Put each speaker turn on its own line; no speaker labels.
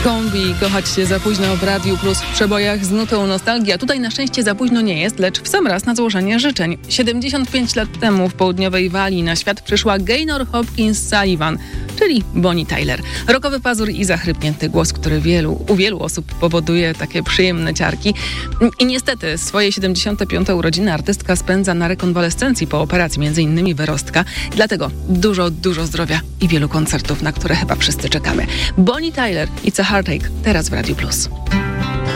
Kombi, kochać się za późno w Radiu Plus w przebojach z nutą nostalgia. Tutaj na szczęście za późno nie jest, lecz w sam raz na złożenie życzeń. 75 lat temu w południowej Walii na świat przyszła Gaynor Hopkins Sullivan, czyli Bonnie Tyler. Rockowy pazur i zachrypnięty głos, który u wielu osób powoduje takie przyjemne ciarki. I niestety swoje 75. urodziny artystka spędza na rekonwalescencji po operacji, m.in. wyrostka. Dlatego dużo zdrowia i wielu koncertów, na które chyba wszyscy czekamy. Bonnie Tyler, It's a Heartache, teraz w Radiu Plus.